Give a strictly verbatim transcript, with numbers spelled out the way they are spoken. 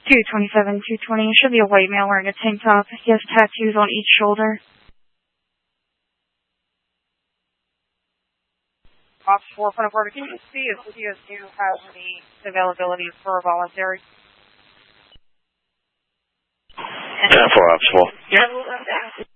two twenty-seven, two twenty. Should be a white male wearing a tank top. He has tattoos on each shoulder. Ops four, front of order. Can you see if C S U has any availability for a voluntary? ten four, Ops four. Yeah.